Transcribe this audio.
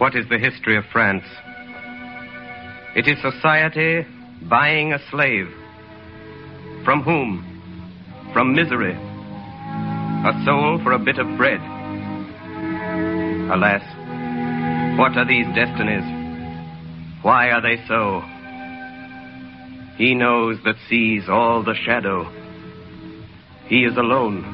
What is the history of France? It is society buying a slave. From whom? From misery. A soul for a bit of bread. Alas, what are these destinies? Why are they so? He knows that sees all the shadow. He is alone.